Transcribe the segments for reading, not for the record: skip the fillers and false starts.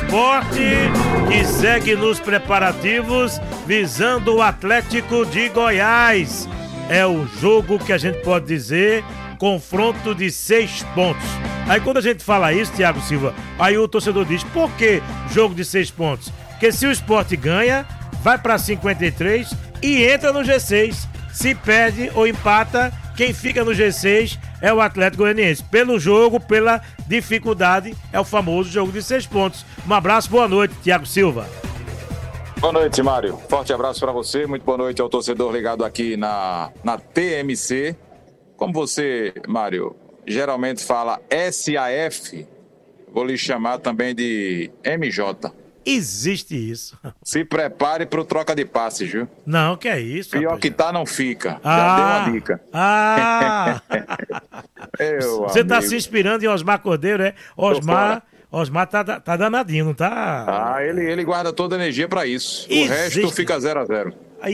Sport, que segue nos preparativos visando o Atlético de Goiás. É um jogo que a gente pode dizer confronto de 6 pontos. Aí quando a gente fala isso, Thiago Silva, aí o torcedor diz, por que jogo de 6 pontos? Porque se o Sport ganha, vai para 53 e entra no G6. Se perde ou empata, quem fica no G6 é o Atlético Goianiense. Pelo jogo, pela dificuldade, é o famoso jogo de 6 pontos. Um abraço, boa noite, Thiago Silva. Boa noite, Mário. Forte abraço para você. Muito boa noite ao torcedor ligado aqui na TMC. Como você, Mário, geralmente fala SAF, vou lhe chamar também de MJ. Existe isso. Se prepare para o troca de passes, viu? Não, que é isso. Pior rapaz. Que tá, não fica. Já dei uma dica. Você tá se inspirando em Osmar Cordeiro, é? Osmar tá danadinho, não tá? Ele guarda toda a energia para isso. O resto fica 0-0.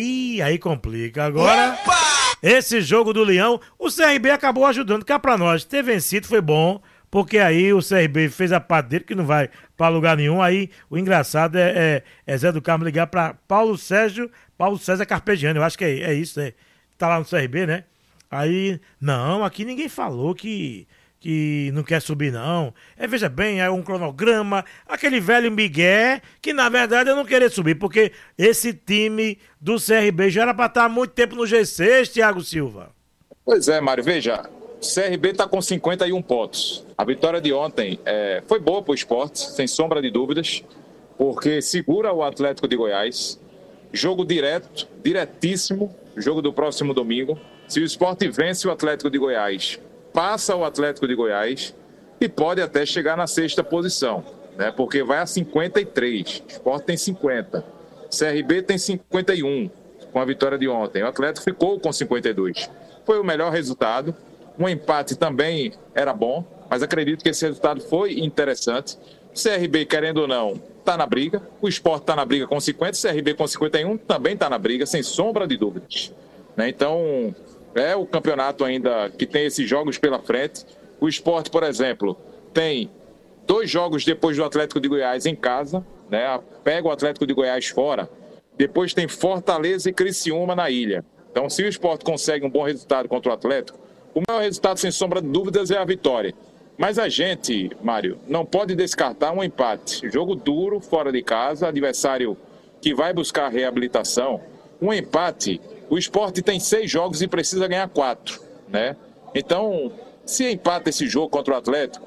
Aí complica. Agora, esse jogo do Leão, o CRB acabou ajudando cá pra nós. Ter vencido foi bom, porque aí o CRB fez a parte dele, que não vai pra lugar nenhum. Aí o engraçado é Zé do Carmo ligar pra Paulo César Carpegiani, eu acho que é isso, né? Tá lá no CRB, né? Aí, não, aqui ninguém falou que não quer subir, não. Veja bem, é um cronograma, aquele velho migué, que na verdade eu não queria subir, porque esse time do CRB já era pra estar há muito tempo no G6, Thiago Silva. Pois é, Mário, veja, o CRB tá com 51 pontos. A vitória de ontem foi boa pro Sport, sem sombra de dúvidas, porque segura o Atlético de Goiás. Jogo diretíssimo, jogo do próximo domingo. Se o Sport vence o Atlético de Goiás, passa o Atlético de Goiás e pode até chegar na 6ª posição, né? Porque vai a 53, o Sport tem 50, CRB tem 51, com a vitória de ontem, o Atlético ficou com 52. Foi o melhor resultado, um empate também era bom, mas acredito que esse resultado foi interessante. O CRB, querendo ou não, está na briga, o Sport está na briga com 50, o CRB com 51 também está na briga, sem sombra de dúvidas, né? Então, é o campeonato ainda que tem esses jogos pela frente. O Sport, por exemplo, tem 2 jogos depois do Atlético de Goiás em casa, né? Pega o Atlético de Goiás fora. Depois tem Fortaleza e Criciúma na ilha. Então, se o Sport consegue um bom resultado contra o Atlético, o maior resultado, sem sombra de dúvidas, é a vitória. Mas a gente, Mário, não pode descartar um empate. Jogo duro, fora de casa, adversário que vai buscar reabilitação. Um empate... O Sport tem 6 jogos e precisa ganhar 4, né? Então, se empata esse jogo contra o Atlético,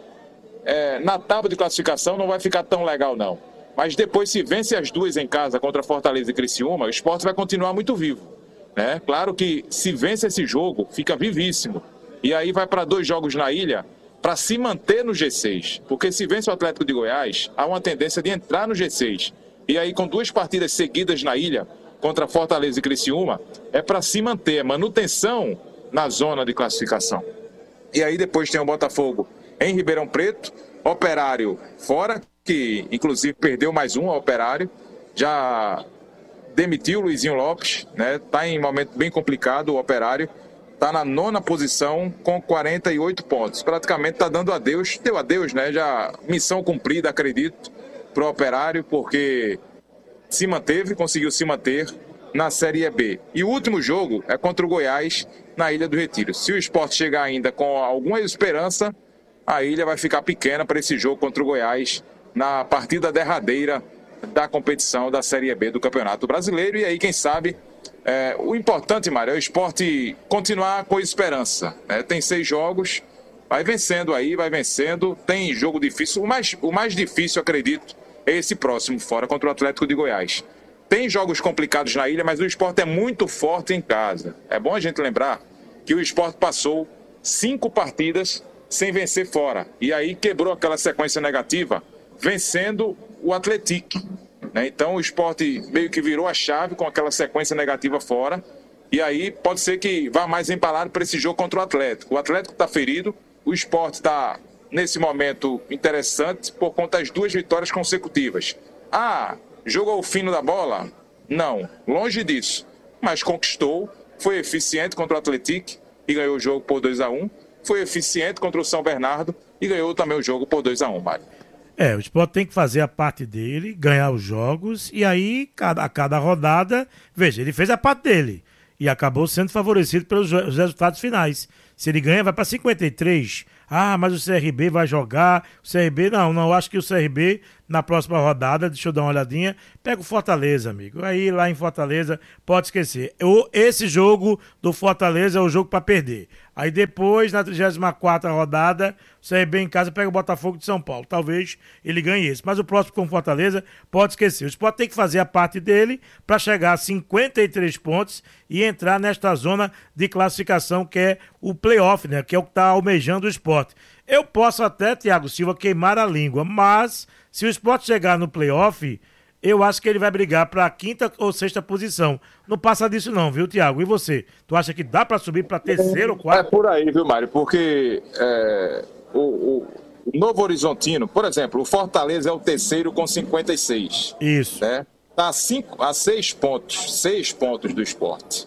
na tábua de classificação não vai ficar tão legal, não. Mas depois, se vence as 2 em casa contra Fortaleza e Criciúma, o Sport vai continuar muito vivo, né? Claro que se vence esse jogo, fica vivíssimo. E aí vai para 2 jogos na ilha para se manter no G6. Porque se vence o Atlético de Goiás, há uma tendência de entrar no G6. E aí, com 2 partidas seguidas na ilha, contra Fortaleza e Criciúma, é para se manter, manutenção na zona de classificação. E aí depois tem o Botafogo em Ribeirão Preto, Operário fora, que inclusive perdeu mais um, Operário, já demitiu o Luizinho Lopes, né? Tá em momento bem complicado o Operário, tá na 9ª posição com 48 pontos, praticamente tá dando adeus, deu adeus, né? Já missão cumprida, acredito, pro Operário, porque conseguiu se manter na Série B. E o último jogo é contra o Goiás, na Ilha do Retiro. Se o Sport chegar ainda com alguma esperança, a ilha vai ficar pequena para esse jogo contra o Goiás, na partida derradeira da competição da Série B do Campeonato Brasileiro. E aí, quem sabe, o importante, Mário, é o Sport continuar com esperança, né? Tem 6 jogos, vai vencendo, tem jogo difícil. O mais difícil, acredito, é esse próximo, fora, contra o Atlético de Goiás. Tem jogos complicados na ilha, mas o Sport é muito forte em casa. É bom a gente lembrar que o Sport passou 5 partidas sem vencer fora. E aí quebrou aquela sequência negativa, vencendo o Atlético, né? Então o Sport meio que virou a chave com aquela sequência negativa fora. E aí pode ser que vá mais embalado para esse jogo contra o Atlético. O Atlético está ferido, o Sport está nesse momento interessante por conta das 2 vitórias consecutivas. Jogou o fino da bola? Não, longe disso. Mas conquistou, foi eficiente contra o Atlético e ganhou o jogo por 2-1. Foi eficiente contra o São Bernardo e ganhou também o jogo por 2-1, Mário. O Sport tem que fazer a parte dele, ganhar os jogos, e aí, a cada rodada, veja, ele fez a parte dele e acabou sendo favorecido pelos resultados finais. Se ele ganha, vai para 53. Mas o CRB vai jogar. O CRB, não, acho que o CRB, na próxima rodada, deixa eu dar uma olhadinha, pega o Fortaleza, amigo. Aí, lá em Fortaleza, pode esquecer. Esse jogo do Fortaleza é o jogo para perder. Aí depois, na 34ª rodada, o CRB em casa pega o Botafogo de São Paulo. Talvez ele ganhe esse. Mas o próximo com o Fortaleza, pode esquecer. O Sport tem que fazer a parte dele para chegar a 53 pontos e entrar nesta zona de classificação que é o playoff, né? Que é o que está almejando o Sport. Eu posso até, Thiago Silva, queimar a língua, mas se o Sport chegar no playoff, eu acho que ele vai brigar para a 5ª ou 6ª posição. Não passa disso não, viu, Thiago? E você? Tu acha que dá para subir para 3º ou 4º? É por aí, viu, Mário? Porque o Novo Horizontino, por exemplo, o Fortaleza é o 3º com 56. Isso. Né? Tá a 6 pontos do Sport.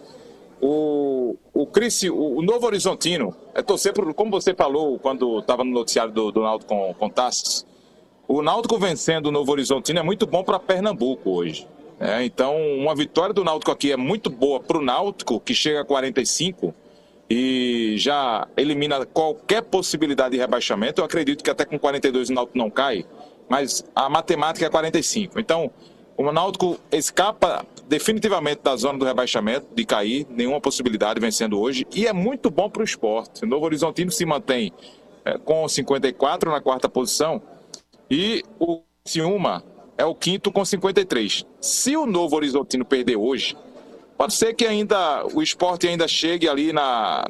O Novo Horizontino é torcer por, como você falou quando estava no noticiário do Náutico com Tassis, o Náutico vencendo o Novo Horizontino é muito bom para Pernambuco hoje. Então, uma vitória do Náutico aqui é muito boa para o Náutico, que chega a 45 e já elimina qualquer possibilidade de rebaixamento. Eu acredito que até com 42 o Náutico não cai, mas a matemática é 45. Então, o Náutico escapa definitivamente da zona do rebaixamento, de cair, nenhuma possibilidade vencendo hoje, e é muito bom para o Sport. O Novo Horizontino se mantém com 54 na 4ª posição e o Criciúma é o 5º com 53. Se o Novo Horizontino perder hoje, pode ser que ainda o Sport ainda chegue ali na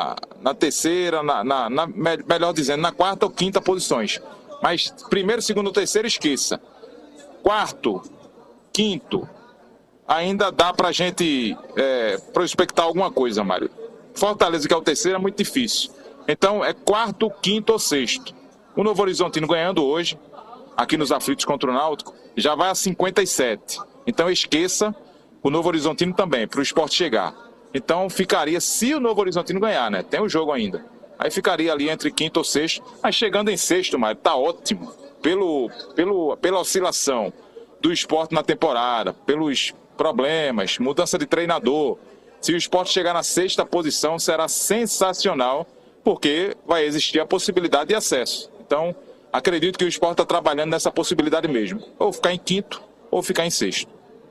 3ª, melhor dizendo, na 4ª ou 5ª posições. Mas 1º, 2º, 3º, esqueça. 4º, 5º, ainda dá pra gente prospectar alguma coisa, Mário. Fortaleza, que é o 3º, é muito difícil. Então é 4º, 5º ou 6º. O Novo Horizontino ganhando hoje, aqui nos aflitos contra o Náutico, já vai a 57. Então esqueça o Novo Horizontino também, para o Sport chegar. Então ficaria, se o Novo Horizontino ganhar, né? Tem o jogo ainda. Aí ficaria ali entre 5º ou 6º. Mas chegando em 6º, Mário, tá ótimo. Pela oscilação do Sport na temporada, pelos problemas, mudança de treinador. Se o Sport chegar na 6ª posição, será sensacional, porque vai existir a possibilidade de acesso. Então, acredito que o Sport está trabalhando nessa possibilidade mesmo. Ou ficar em 5º, ou ficar em 6º.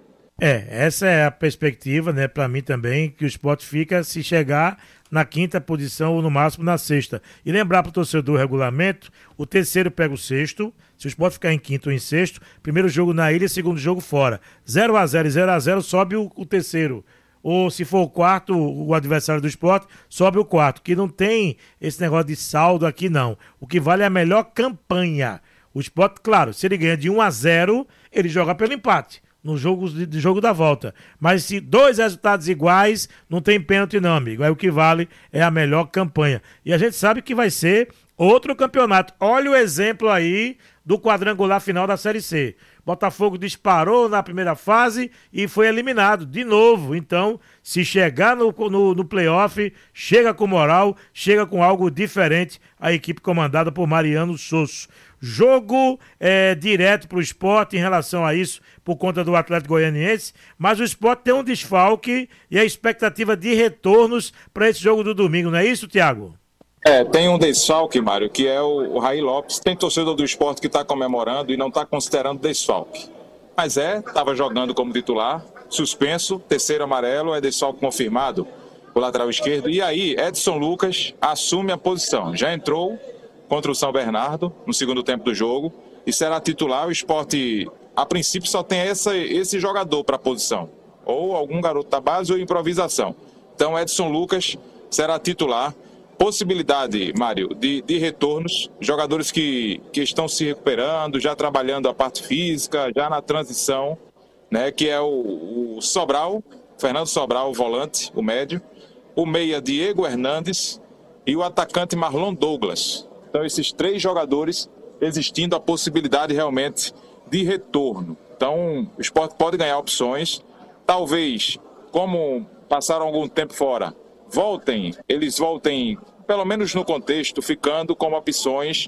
Essa é a perspectiva, né, para mim também, que o Sport fica se chegar na 5ª posição ou no máximo na 6ª. E lembrar para o torcedor do regulamento, o 3º pega o 6º, se o Sport ficar em 5º ou em 6º, primeiro jogo na ilha, segundo jogo fora. 0-0 e 0-0 sobe o 3º. Ou se for o 4º, o adversário do Sport, sobe o 4º, que não tem esse negócio de saldo aqui não. O que vale é a melhor campanha. O Sport, claro, se ele ganha de 1-0, ele joga pelo empate no jogo da volta. Mas se 2 resultados iguais, não tem pênalti não, amigo. Aí o que vale é a melhor campanha. E a gente sabe que vai ser outro campeonato. Olha o exemplo aí do quadrangular final da Série C. Botafogo disparou na primeira fase e foi eliminado de novo. Então, se chegar no playoff, chega com moral, chega com algo diferente a equipe comandada por Mariano Sosso. Jogo direto para o Sport em relação a isso, por conta do Atlético Goianiense, mas o Sport tem um desfalque e a expectativa de retornos para esse jogo do domingo, não é isso, Thiago? Tem um desfalque, Mário, que é o Raí Lopes. Tem torcedor do Sport que está comemorando e não está considerando desfalque. Mas estava jogando como titular, suspenso, 3º amarelo, é desfalque confirmado, o lateral esquerdo. E aí, Edson Lucas assume a posição. Já entrou contra o São Bernardo no segundo tempo do jogo e será titular. O Sport, a princípio, só tem esse jogador para a posição. Ou algum garoto da base ou improvisação. Então, Edson Lucas será titular. Possibilidade, Mário, de retornos, jogadores que estão se recuperando, já trabalhando a parte física, já na transição, né, que é o Sobral, Fernando Sobral, o volante, o médio, o meia Diego Hernandes e o atacante Marlon Douglas. Então, esses 3 jogadores existindo a possibilidade realmente de retorno. Então, o Sport pode ganhar opções, talvez, como passaram algum tempo fora, eles voltem, pelo menos no contexto, ficando como opções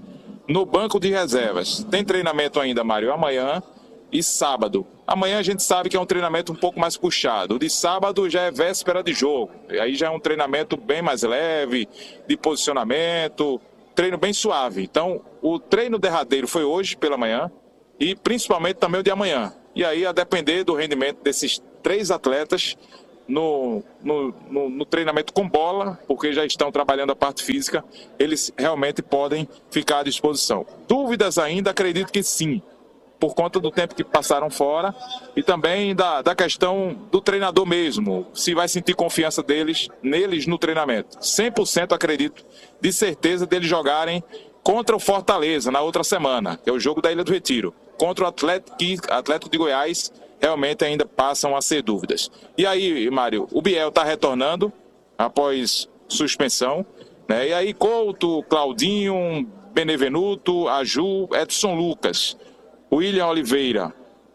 no banco de reservas. Tem treinamento ainda, Mário, amanhã e sábado. Amanhã a gente sabe que é um treinamento um pouco mais puxado. O de sábado já é véspera de jogo. Aí já é um treinamento bem mais leve, de posicionamento, treino bem suave. Então, o treino derradeiro foi hoje pela manhã e principalmente também o de amanhã. E aí, a depender do rendimento desses 3 atletas no treinamento com bola, porque já estão trabalhando a parte física, eles realmente podem ficar à disposição. Dúvidas ainda? Acredito que sim, por conta do tempo que passaram fora e também da questão do treinador mesmo, se vai sentir confiança neles no treinamento. 100% acredito, de certeza, deles jogarem contra o Fortaleza na outra semana, que é o jogo da Ilha do Retiro. Contra o Atlético de Goiás, realmente ainda passam a ser dúvidas. E aí, Mário, o Biel está retornando após suspensão, né? E aí, Couto, Claudinho, Benevenuto, Aju, Edson Lucas, William Oliveira,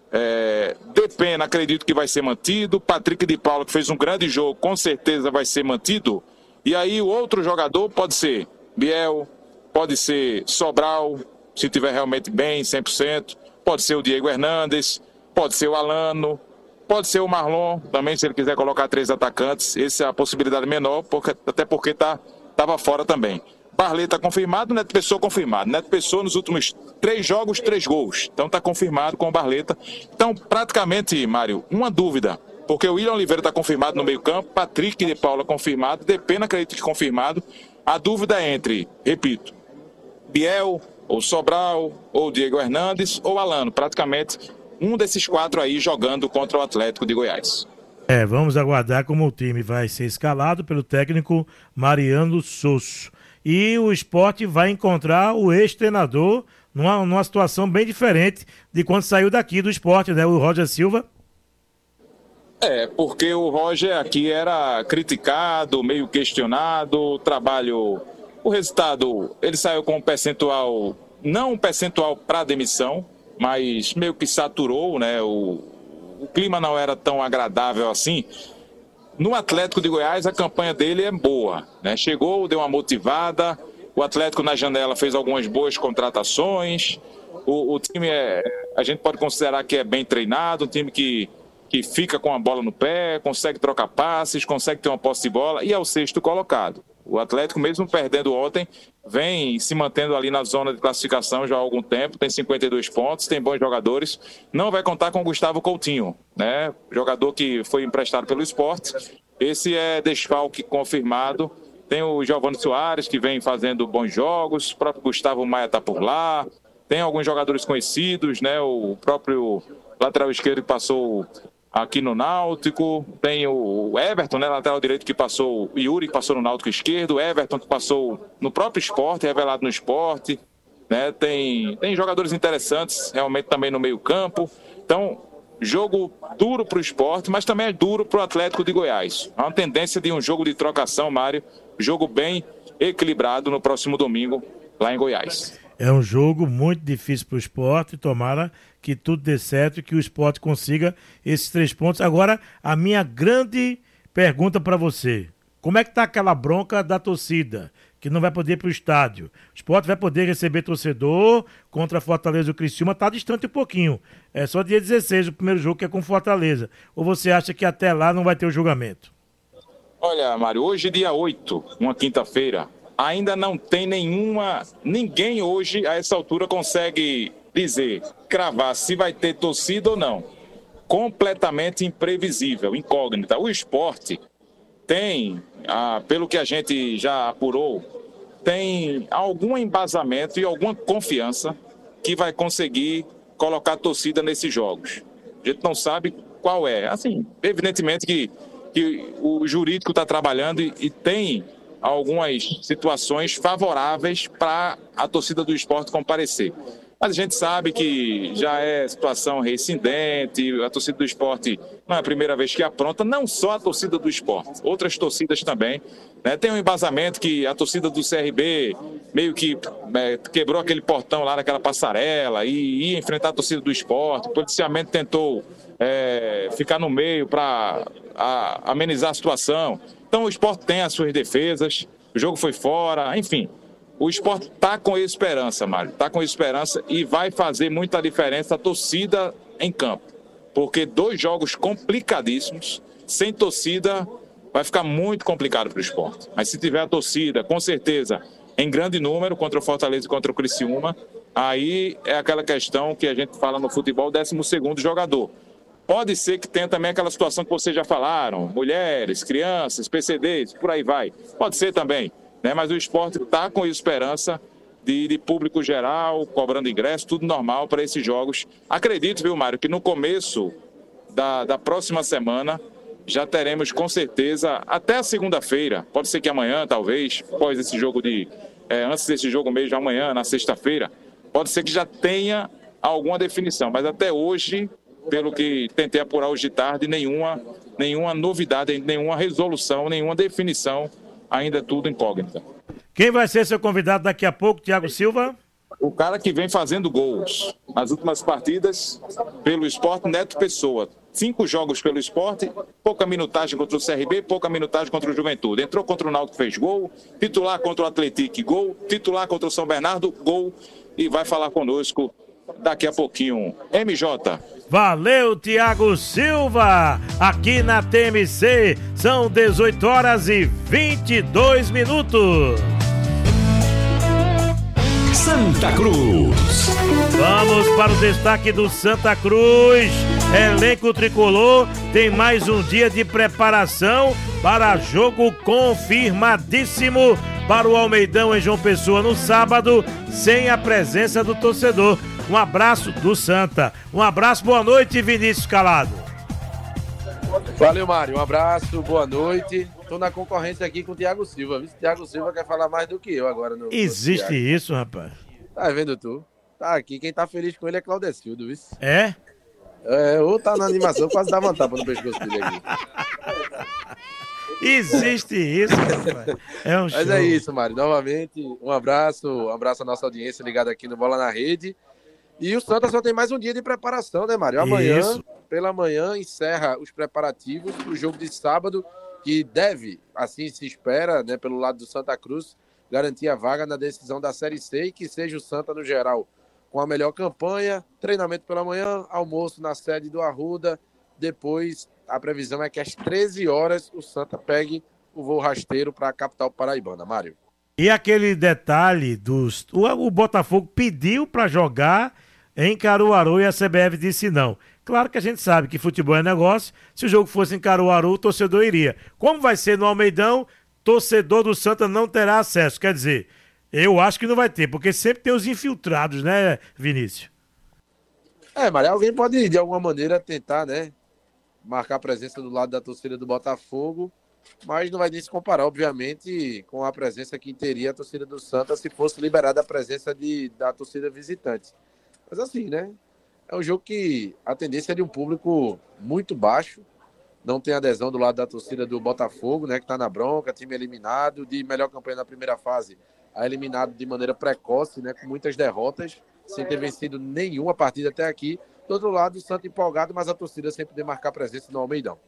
Depena, acredito que vai ser mantido. Patrick de Paula, que fez um grande jogo, com certeza vai ser mantido. E aí, o outro jogador pode ser Biel, pode ser Sobral, se estiver realmente bem, 100%. Pode ser o Diego Hernandes, pode ser o Alano, pode ser o Marlon, também se ele quiser colocar 3 atacantes. Essa é a possibilidade menor, até porque estava fora também. Barleta confirmado, Neto Pessoa confirmado. Neto Pessoa nos últimos 3 jogos, 3 gols. Então está confirmado com o Barleta. Então, praticamente, Mário, uma dúvida. Porque o William Oliveira está confirmado no meio campo, Patrick de Paula confirmado, Depena acredito que confirmado. A dúvida é entre, repito, Biel, ou Sobral, ou Diego Hernandes, ou Alano. Praticamente um desses 4 aí jogando contra o Atlético de Goiás. Vamos aguardar como o time vai ser escalado pelo técnico Mariano Sosso. E o Sport vai encontrar o ex-treinador numa situação bem diferente de quando saiu daqui do Sport, né? O Roger Silva. Porque o Roger aqui era criticado, meio questionado, o trabalho... O resultado, ele saiu com um percentual, não um percentual para demissão, mas meio que saturou, né? O clima não era tão agradável assim. No Atlético de Goiás, a campanha dele é boa, né? Chegou, deu uma motivada, o Atlético na janela fez algumas boas contratações, o time a gente pode considerar que é bem treinado, um time que fica com a bola no pé, consegue trocar passes, consegue ter uma posse de bola e é o 6º colocado. O Atlético, mesmo perdendo ontem, vem se mantendo ali na zona de classificação já há algum tempo, tem 52 pontos, tem bons jogadores. Não vai contar com o Gustavo Coutinho, né? Jogador que foi emprestado pelo Sport. Esse é desfalque confirmado. Tem o Giovanni Soares, que vem fazendo bons jogos. O próprio Gustavo Maia está por lá. Tem alguns jogadores conhecidos, né? O próprio lateral esquerdo que passou aqui no Náutico, tem o Everton, né, lateral direito que passou, o Yuri que passou no Náutico esquerdo, o Everton que passou no próprio Sport, revelado no Sport, né, tem jogadores interessantes realmente também no meio campo. Então, jogo duro para o Sport, mas também é duro para o Atlético de Goiás. Há uma tendência de um jogo de trocação, Mário, jogo bem equilibrado no próximo domingo lá em Goiás. É um jogo muito difícil para o Sport, tomara que tudo dê certo e que o Sport consiga esses 3 pontos. Agora, a minha grande pergunta para você, como é que está aquela bronca da torcida, que não vai poder ir para o estádio? O Sport vai poder receber torcedor contra Fortaleza e o Criciúma, está distante um pouquinho. É só dia 16 o primeiro jogo que é com Fortaleza. Ou você acha que até lá não vai ter o julgamento? Olha, Mário, hoje dia 8, uma quinta-feira, ainda não tem ninguém hoje a essa altura consegue dizer, cravar se vai ter torcida ou não. Completamente imprevisível, incógnita. O Sport tem, pelo que a gente já apurou, tem algum embasamento e alguma confiança que vai conseguir colocar torcida nesses jogos. A gente não sabe qual é. Assim, evidentemente que o jurídico está trabalhando e tem algumas situações favoráveis para a torcida do Sport comparecer. Mas a gente sabe que já é situação reincidente, a torcida do Sport não é a primeira vez que apronta, não só a torcida do Sport, outras torcidas também, né? Tem um embasamento que a torcida do CRB meio que quebrou aquele portão lá naquela passarela e ia enfrentar a torcida do Sport, o policiamento tentou ficar no meio para amenizar a situação. Então o Sport tem as suas defesas, o jogo foi fora, enfim. O Sport está com esperança, Mário. Está com esperança e vai fazer muita diferença a torcida em campo. Porque 2 jogos complicadíssimos, sem torcida, vai ficar muito complicado para o Sport. Mas se tiver a torcida, com certeza, em grande número, contra o Fortaleza e contra o Criciúma, aí é aquela questão que a gente fala no futebol, 12º jogador. Pode ser que tenha também aquela situação que vocês já falaram, mulheres, crianças, PCDs, por aí vai. Pode ser também, né? Mas o Sport está com esperança de público geral, cobrando ingresso, tudo normal para esses jogos. Acredito, viu, Mário, que no começo da próxima semana já teremos com certeza, até a segunda-feira, pode ser que amanhã, talvez, após esse jogo antes desse jogo mesmo, amanhã, na sexta-feira, pode ser que já tenha alguma definição, mas até hoje, pelo que tentei apurar hoje de tarde, nenhuma novidade, nenhuma resolução, nenhuma definição, ainda é tudo incógnita. Quem vai ser seu convidado daqui a pouco, Thiago Silva? O cara que vem fazendo gols nas últimas partidas pelo Sport, Neto Pessoa. 5 jogos pelo Sport, pouca minutagem contra o CRB, pouca minutagem contra o Juventude. Entrou contra o Náutico, fez gol, titular contra o Atlético, gol, titular contra o São Bernardo, gol, e vai falar conosco daqui a pouquinho. MJ. Valeu, Thiago Silva, aqui na TMC, são 18h22. Santa Cruz. Vamos para o destaque do Santa Cruz. Elenco tricolor tem mais um dia de preparação para jogo confirmadíssimo para o Almeidão em João Pessoa no sábado, sem a presença do torcedor. Um abraço do Santa. Um abraço, boa noite, Vinícius Calado. Valeu, Mário. Um abraço, boa noite. Tô na concorrência aqui com o Thiago Silva. O Thiago Silva quer falar mais do que eu agora. Existe isso, rapaz? Tá vendo tu? Tá aqui. Quem tá feliz com ele é Claudecildo, viu? É? Ou tá na animação, quase dá uma tapa no pescoço dele aqui. Existe isso, rapaz. É um show. Mas é isso, Mário. Novamente, um abraço à nossa audiência ligada aqui no Bola na Rede. E o Santa só tem mais um dia de preparação, né, Mário? Amanhã, pela manhã, encerra os preparativos do jogo de sábado, que deve, assim se espera, né, pelo lado do Santa Cruz, garantir a vaga na decisão da Série C e que seja o Santa, no geral, com a melhor campanha. Treinamento pela manhã, almoço na sede do Arruda. Depois, a previsão é que às 13 horas o Santa pegue o voo rasteiro para a capital paraibana, Mário. E aquele detalhe o Botafogo pediu para jogar em Caruaru e a CBF disse não. Claro que a gente sabe que futebol é negócio. Se o jogo fosse em Caruaru, o torcedor iria. Como vai ser no Almeidão, torcedor do Santa não terá acesso. Quer dizer, eu acho que não vai ter, porque sempre tem os infiltrados, né, Vinícius? Mas alguém pode, de alguma maneira, tentar, né, marcar presença do lado da torcida do Botafogo, mas não vai nem se comparar, obviamente, com a presença que teria a torcida do Santa se fosse liberada a presença da torcida visitante. Mas assim, né? É um jogo que a tendência é de um público muito baixo. Não tem adesão do lado da torcida do Botafogo, né? Que tá na bronca, time eliminado, de melhor campanha na primeira fase, eliminado de maneira precoce, né? Com muitas derrotas, sem ter vencido nenhuma partida até aqui. Do outro lado, o Santa empolgado, mas a torcida sempre de marcar presença no Almeidão.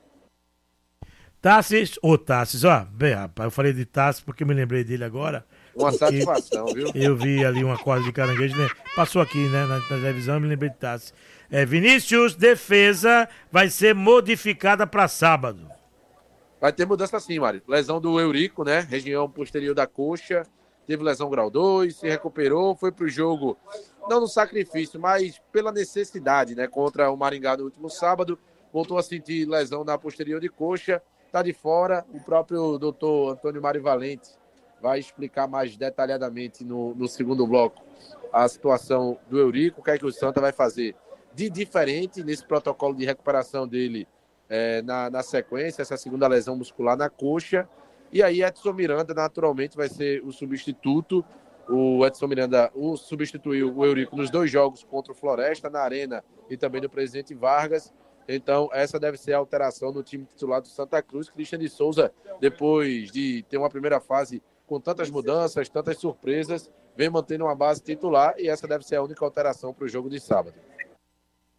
Tassis, bem, rapaz, eu falei de Tassis porque me lembrei dele agora. Uma satisfação, viu? Eu vi ali uma quadra de caranguejo, né? Passou aqui, né, na televisão, me lembrei de Tassis. Vinícius, defesa vai ser modificada para sábado. Vai ter mudança sim, Mário. Lesão do Eurico, né? Região posterior da coxa. Teve lesão grau 2, se recuperou, foi pro jogo, não no sacrifício, mas pela necessidade, né? Contra o Maringá no último sábado. Voltou a sentir lesão na posterior de coxa. Tá de fora. O próprio doutor Antônio Mário Valente vai explicar mais detalhadamente no segundo bloco a situação do Eurico, o que é que o Santa vai fazer de diferente nesse protocolo de recuperação dele na sequência, essa segunda lesão muscular na coxa. E aí Edson Miranda, naturalmente, vai ser o substituto. O Edson Miranda substituiu o Eurico nos 2 jogos contra o Floresta, na Arena e também no Presidente Vargas. Então, essa deve ser a alteração no time titular do Santa Cruz. Christian de Souza, depois de ter uma primeira fase com tantas mudanças, tantas surpresas, vem mantendo uma base titular e essa deve ser a única alteração para o jogo de sábado.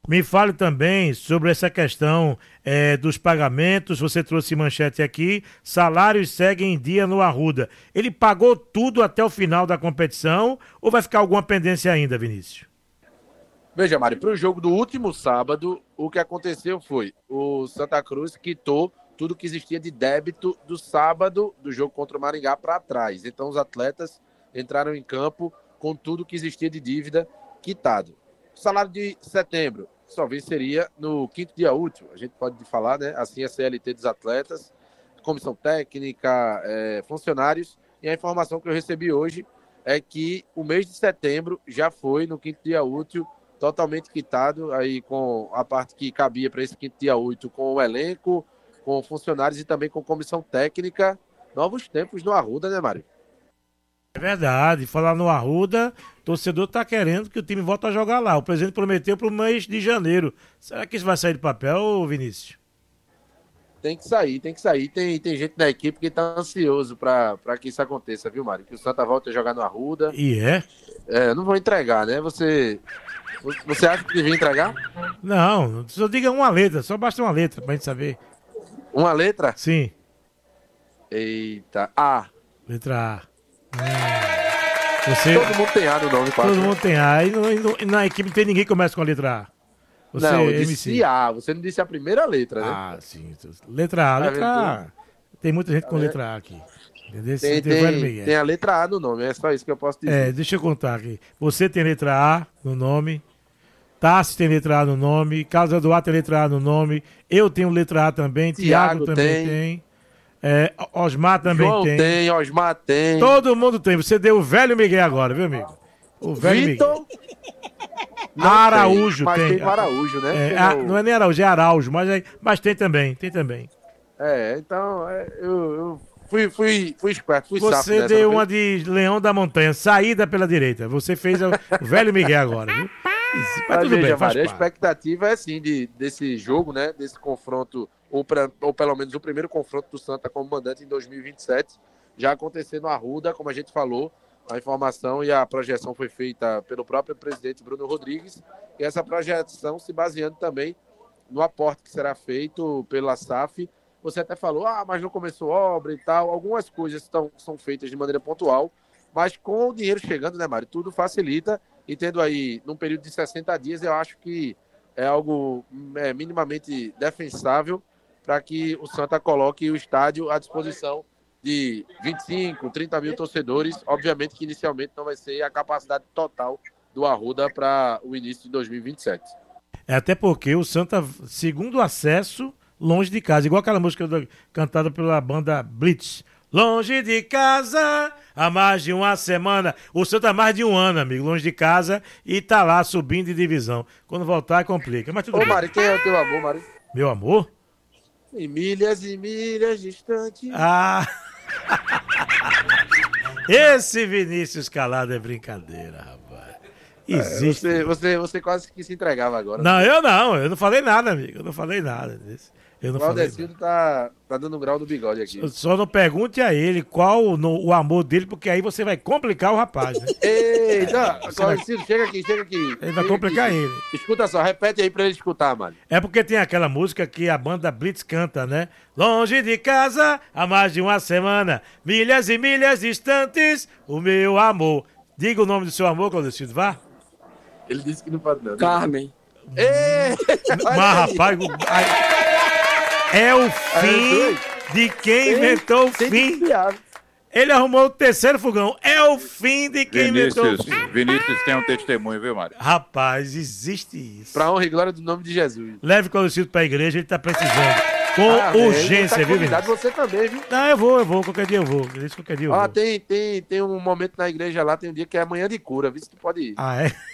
Me fale também sobre essa questão dos pagamentos. Você trouxe manchete aqui. Salários seguem em dia no Arruda. Ele pagou tudo até o final da competição ou vai ficar alguma pendência ainda, Vinícius? Veja, Mário, para o jogo do último sábado, o que aconteceu foi o Santa Cruz quitou tudo que existia de débito do sábado do jogo contra o Maringá para trás. Então, os atletas entraram em campo com tudo que existia de dívida quitado. O salário de setembro só venceria no quinto dia útil. A gente pode falar, né? Assim, a CLT dos atletas, comissão técnica, funcionários. E a informação que eu recebi hoje é que o mês de setembro já foi no quinto dia útil totalmente quitado, aí com a parte que cabia para esse quinto dia útil, com o elenco, com funcionários e também com comissão técnica. Novos tempos no Arruda, né, Mário? É verdade. Falar no Arruda, o torcedor tá querendo que o time volte a jogar lá. O presidente prometeu para o mês de janeiro. Será que isso vai sair do papel, Vinícius? Tem que sair, tem que sair. Tem gente da equipe que tá ansioso para que isso aconteça, viu, Mário? Que o Santa volte a jogar no Arruda. E é? Não vou entregar, né? Você acha que devia entregar? Não, só diga uma letra, só basta uma letra pra gente saber. Uma letra? Sim. Eita, A. Letra A. Todo mundo tem A no nome, quase. Todo mundo tem A. E na equipe não tem ninguém que começa com a letra A. Você, não, eu MC. disse A, você não disse a primeira letra, né? Ah, sim. Letra A. Tem muita gente com letra A aqui. Entendeu? Tem a letra A no nome, é só isso que eu posso dizer. Deixa eu contar aqui. Você tem letra A no nome. Tassi tem letra A no nome. Casa do A tem letra A no nome. Eu tenho letra A também. Tiago também tem. Osmar também João tem. Osmar tem. Todo mundo tem. Você deu o velho Miguel agora, viu, amigo? O velho Vitor. Araújo mas tem. Tem o Araújo, né? Não é nem Araújo, é Araújo. Mas tem também. Tem também. Então, eu fui esperto, fui safo. Você deu uma de Leão da Montanha, saída pela direita. Você fez o velho Miguel agora, viu? Mas tudo bem, Maria, a expectativa é assim desse jogo, né? Desse confronto, ou pelo menos o primeiro confronto do Santa como mandante em 2027, já acontecer no Arruda, como a gente falou. A informação e a projeção foi feita pelo próprio presidente Bruno Rodrigues, e essa projeção se baseando também no aporte que será feito pela SAF. Você até falou, mas não começou obra e tal. Algumas coisas são feitas de maneira pontual, mas com o dinheiro chegando, né, Mário? Tudo facilita. E tendo aí, num período de 60 dias, eu acho que é algo minimamente defensável para que o Santa coloque o estádio à disposição de 25, 30 mil torcedores. Obviamente que inicialmente não vai ser a capacidade total do Arruda para o início de 2027. Até porque o Santa, segundo acesso, longe de casa. Igual aquela música cantada pela banda Blitz. Longe de casa, há mais de uma semana. O Santa há mais de um ano, amigo, longe de casa e tá lá subindo de divisão. Quando voltar, complica. Mas tudo bem. Mari, quem é o teu amor, Mari? Meu amor? Em milhas e milhas distante. Esse Vinícius Calado é brincadeira, rapaz. Existe. Você quase que se entregava agora. Não, eu não falei nada, amigo. Eu não falei nada disso. O Valdecildo tá dando um grau no bigode aqui. Só não pergunte a ele qual o amor dele, porque aí você vai complicar o rapaz, né? Eita, Valdecildo, chega aqui. Ele vai complicar ele. Escuta só, repete aí pra ele escutar, mano. É porque tem aquela música que a banda Blitz canta, né? Longe de casa, há mais de uma semana, milhas e milhas distantes, o meu amor. Diga o nome do seu amor, Valdecildo, vá. Ele disse que não pode não. Carmen. Mas, rapaz... É o fim de quem inventou o fim. Ele arrumou o terceiro fogão. É o fim de quem inventou o fim. Vinícius tem um testemunho, viu, Mário? Rapaz, existe isso. Pra honra e glória do nome de Jesus. Leve o Clodicildo pra igreja, ele tá precisando. Com urgência, viu, Vinícius? Você também, viu? Não, eu vou. Qualquer dia eu vou. Tem um momento na igreja lá, tem um dia que é amanhã de cura. Vê se tu pode ir. Ah, é?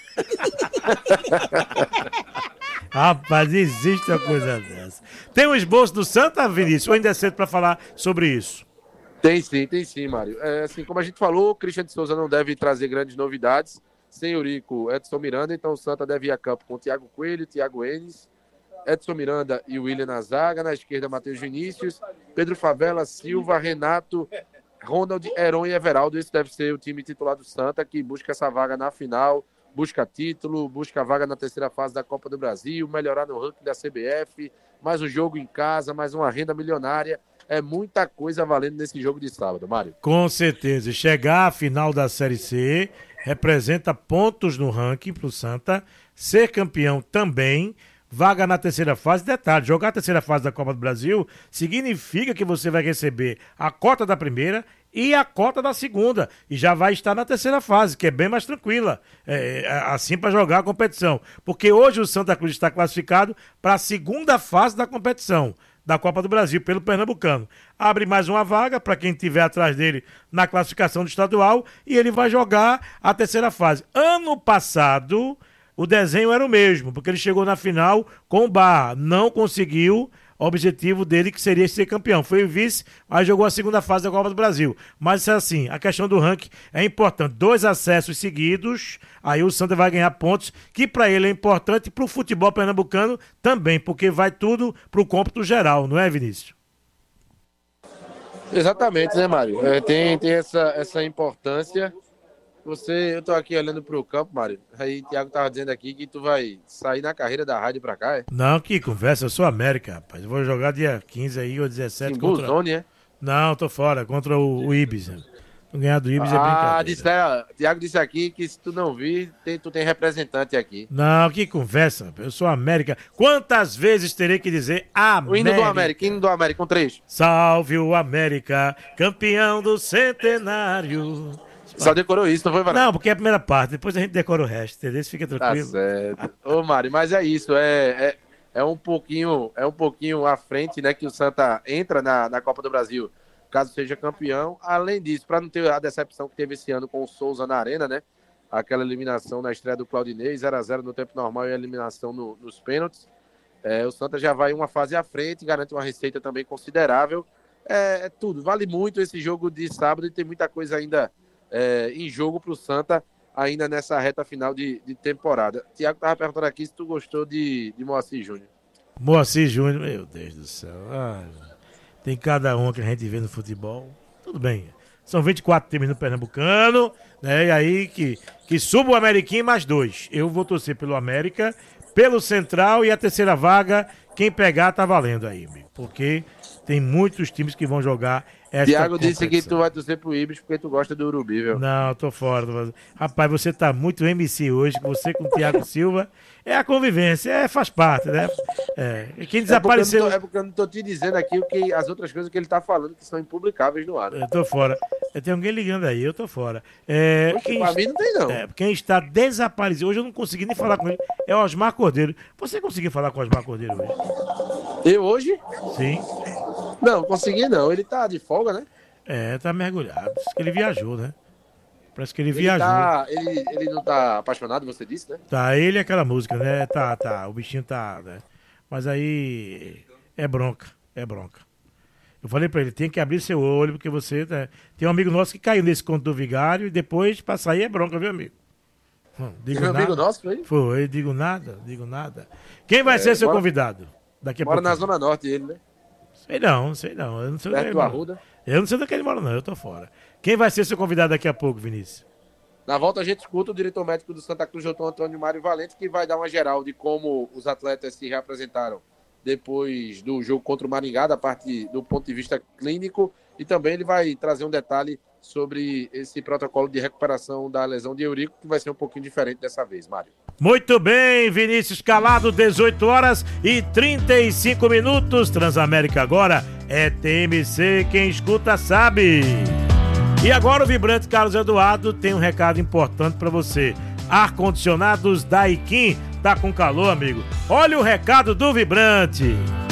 Rapaz, existe uma coisa dessa. Tem um esboço do Santa, Vinícius? Ou ainda é cedo pra falar sobre isso? Tem sim, Mário. Assim, como a gente falou, o Christian de Souza não deve trazer grandes novidades. Sem Eurico, Edson Miranda, então o Santa deve ir a campo com Thiago Coelho, Thiago Enes, Edson Miranda e William na zaga. Na esquerda, Matheus Vinícius, Pedro Favela, Silva, Renato, Ronald, Heron e Everaldo. Esse deve ser o time titular do Santa, que busca essa vaga na final busca título, busca vaga na terceira fase da Copa do Brasil, melhorar no ranking da CBF, mais um jogo em casa, mais uma renda milionária. É muita coisa valendo nesse jogo de sábado, Mário. Com certeza. Chegar à final da Série C representa pontos no ranking pro Santa, ser campeão também, vaga na terceira fase. Detalhe, jogar a terceira fase da Copa do Brasil significa que você vai receber a cota da primeira e a cota da segunda, e já vai estar na terceira fase, que é bem mais tranquila, assim para jogar a competição, porque hoje o Santa Cruz está classificado para a segunda fase da competição da Copa do Brasil, pelo Pernambucano. Abre mais uma vaga para quem estiver atrás dele na classificação do estadual, e ele vai jogar a terceira fase. Ano passado, o desenho era o mesmo, porque ele chegou na final com o Barra, não conseguiu o objetivo dele, que seria ser campeão. Foi o vice, aí jogou a segunda fase da Copa do Brasil. Mas é assim, a questão do ranking é importante. 2 acessos seguidos, aí o Santa vai ganhar pontos, que para ele é importante, e para o futebol pernambucano também, porque vai tudo para o cômputo geral, não é, Vinícius? Exatamente, né, Mário? Tem essa importância. Eu tô aqui olhando pro campo, Mário. Aí o Thiago tava dizendo aqui que tu vai sair na carreira da rádio pra cá, é? Não, que conversa, eu sou América, rapaz. Eu vou jogar dia 15 aí ou 17 contra... Zone, é? Não, tô fora, contra o Ibis. Ganhar do Ibis é brincadeira. Thiago disse aqui que se tu não vir, tu tem representante aqui. Não, que conversa, eu sou América. Quantas vezes terei que dizer América? O hino do América, com 3. Salve o América, campeão do centenário. Só decorou isso, não foi, Varão? Não, porque é a primeira parte, depois a gente decora o resto, entendeu? Fica tranquilo. Tá certo. Ô, Mário, mas é isso, é um pouquinho à frente, né, que o Santa entra na Copa do Brasil, caso seja campeão. Além disso, para não ter a decepção que teve esse ano com o Souza na Arena, né, aquela eliminação na estreia do Claudinei, 0-0 no tempo normal e a eliminação nos pênaltis, o Santa já vai uma fase à frente, garante uma receita também considerável. Tudo, vale muito esse jogo de sábado e tem muita coisa ainda em jogo para o Santa, ainda nessa reta final de temporada. Tiago estava perguntando aqui se tu gostou de Moacir Júnior. Moacir Júnior, meu Deus do céu. Tem cada um que a gente vê no futebol. Tudo bem. São 24 times no Pernambucano, né? E aí que suba o Ameriquinho mais 2. Eu vou torcer pelo América, pelo Central, e a terceira vaga, quem pegar tá valendo aí, amigo. Porque tem muitos times que vão jogar esta Thiago competição. disse que tu vai torcer pro Ibis porque tu gosta do Urubi, viu? Não, tô fora. Rapaz, você tá muito MC hoje, você com o Thiago Silva. É a convivência, faz parte, né? E quem desapareceu... porque eu não tô te dizendo aqui as outras coisas que ele tá falando que são impublicáveis no ar. Né? Eu tô fora. Tem alguém ligando aí, eu tô fora. Pra mim não tem, não. Quem está desaparecido, hoje eu não consegui nem falar com ele, é o Osmar Cordeiro. Você conseguiu falar com o Osmar Cordeiro hoje? Eu hoje? Sim. Não, consegui não. Ele tá de folga, né? Tá mergulhado. Diz que ele viajou, né? Parece que ele viajou. Ele não tá apaixonado, você disse, né? Tá, ele é aquela música, né? Tá. O bichinho tá, né? Mas aí é bronca. Eu falei pra ele, tem que abrir seu olho, porque você... Né? Tem um amigo nosso que caiu nesse conto do vigário e depois, pra sair, é bronca, viu, amigo? Digo nada. Amigo nosso, foi? Foi, digo nada. Quem vai ser seu convidado? Daqui a pouco. Mora na Zona Norte ele, né? Sei não. Eu não sei perto do Arruda? Eu não sei onde ele mora, não. Eu tô fora. Quem vai ser seu convidado daqui a pouco, Vinícius? Na volta a gente escuta o diretor médico do Santa Cruz, Dr. Antônio Mário Valente, que vai dar uma geral de como os atletas se reapresentaram depois do jogo contra o Maringá, do ponto de vista clínico, e também ele vai trazer um detalhe sobre esse protocolo de recuperação da lesão de Eurico, que vai ser um pouquinho diferente dessa vez, Mário. Muito bem, Vinícius Calado, 18h35. Transamérica agora é TMC, quem escuta sabe. E agora o Vibrante Carlos Eduardo tem um recado importante para você. Ar-condicionados Daikin, tá com calor, amigo? Olha o recado do Vibrante.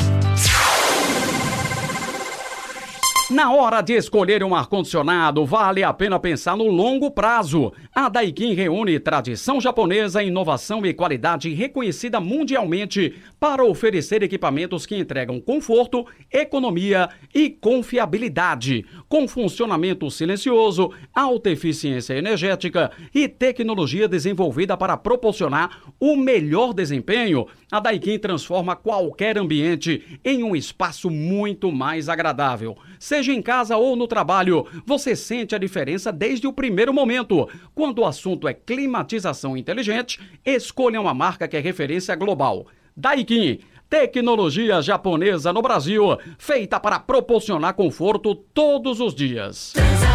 Na hora de escolher um ar-condicionado, vale a pena pensar no longo prazo. A Daikin reúne tradição japonesa, inovação e qualidade reconhecida mundialmente para oferecer equipamentos que entregam conforto, economia e confiabilidade. Com funcionamento silencioso, alta eficiência energética e tecnologia desenvolvida para proporcionar o melhor desempenho, a Daikin transforma qualquer ambiente em um espaço muito mais agradável. Seja em casa ou no trabalho, você sente a diferença desde o primeiro momento. Quando o assunto é climatização inteligente, escolha uma marca que é referência global. Daikin, tecnologia japonesa no Brasil, feita para proporcionar conforto todos os dias.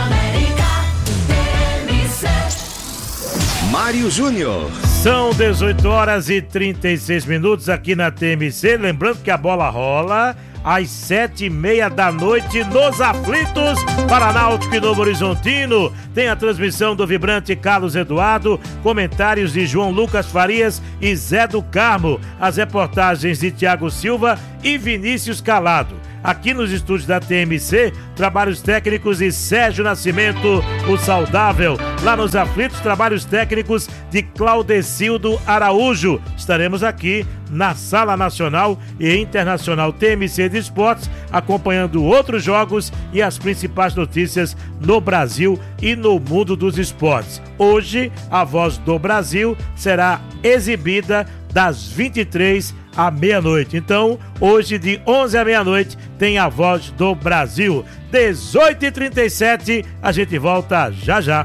Mário Júnior. São 18 horas e 36 minutos aqui na TMC. Lembrando que a bola rola às 7h30 da noite nos Aflitos, para Náutico e Novo Horizontino. Tem a transmissão do vibrante Carlos Eduardo, comentários de João Lucas Farias e Zé do Carmo, as reportagens de Tiago Silva e Vinícius Calado. Aqui nos estúdios da TMC, trabalhos técnicos de Sérgio Nascimento, o saudável. Lá nos Aflitos, trabalhos técnicos de Claudecildo Araújo. Estaremos aqui na Sala Nacional e Internacional TMC de Esportes, acompanhando outros jogos e as principais notícias no Brasil e no mundo dos esportes. Hoje, a Voz do Brasil será exibida das 23 à meia-noite. Então, hoje de 11 à meia-noite tem a Voz do Brasil. 18h37, a gente volta já já.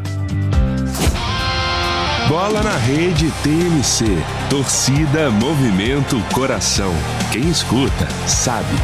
Bola na Rede TMC. Torcida, movimento, coração. Quem escuta, sabe.